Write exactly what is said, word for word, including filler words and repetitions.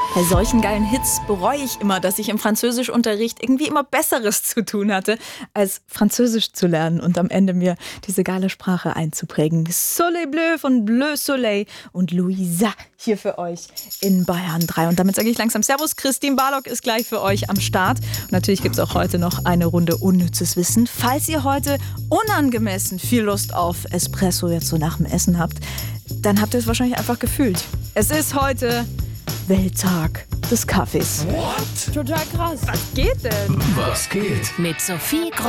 Bei solchen geilen Hits bereue ich immer, dass ich im Französischunterricht irgendwie immer Besseres zu tun hatte, als Französisch zu lernen und am Ende mir diese geile Sprache einzuprägen. Soleil Bleu von Bleu Soleil und Luisa hier für euch in Bayern drei. Und damit sage ich langsam Servus, Christine Barlock ist gleich für euch am Start. Und natürlich gibt es auch heute noch eine Runde unnützes Wissen. Falls ihr heute unangemessen viel Lust auf Espresso jetzt so nach dem Essen habt, dann habt ihr es wahrscheinlich einfach gefühlt. Es ist heute Welttag des Kaffees. What? Total krass. Was geht denn? Was geht? Mit Sophie